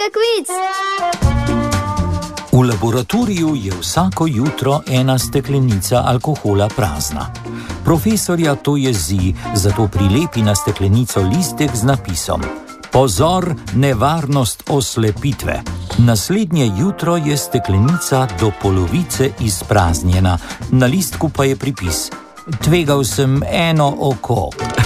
kakvic! V laboratoriju je vsako jutro ena steklenica alkohola prazna. Profesorja to jezi, zato prilepi na steklenico listek z napisom: Pozor, nevarnost oslepitve. Naslednje jutro je steklenica do polovice izpraznjena, na listku pa je pripis: Tvegal sem eno oko.